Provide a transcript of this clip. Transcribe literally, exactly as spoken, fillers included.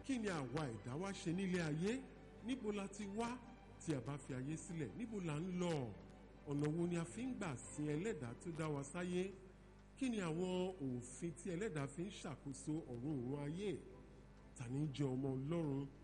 kí ni àwa ẹ̀dá wá ṣe nílé ayé? Níbo la ti wá tí a bá fi ayé sílẹ̀? Níbo la ń lọ? Ọ̀nà wo ni a fi ń gbà sin ẹlẹ́dàá tó dá wa sáyé? Kí ni àwọn òfin tí ẹlẹ́dàá fi ń ṣàkóso ọ̀run òun ayé? Ta ni jẹ́ ọmọ Ọlọ́run?